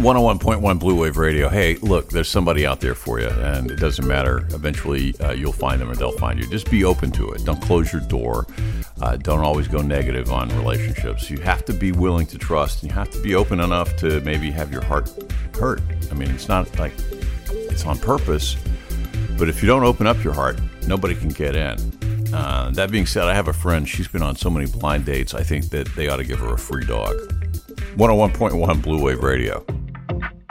101.1 Blue Wave Radio. Hey, look, there's somebody out there for you, and it doesn't matter. Eventually, you'll find them or they'll find you. Just be open to it. Don't close your door. Don't always go negative on relationships. You have to be willing to trust, and you have to be open enough to maybe have your heart hurt. I mean, it's not like it's on purpose, but if you don't open up your heart, nobody can get in. That being said, I have a friend. She's been on so many blind dates. I think that they ought to give her a free dog. 101.1 Blue Wave Radio.